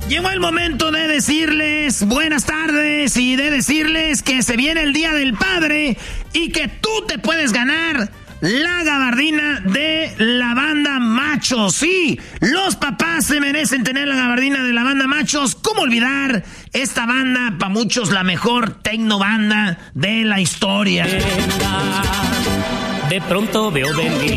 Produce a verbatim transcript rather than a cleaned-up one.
Llegó el momento de decirles buenas tardes y de decirles que se viene el Día del Padre y que tú te puedes ganar la gabardina de la banda Machos. Sí, los papás se merecen tener la gabardina de la banda Machos. ¿Cómo olvidar esta banda? Para muchos la mejor tecno banda de la historia. De pronto veo venir